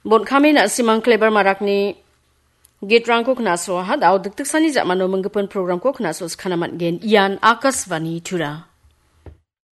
Bon kami na simang kleber marak ni Gitrang ko knaso ha daw diktik sani jamano menggepun program ko knaso skanamat gen ian Akasvani Tura.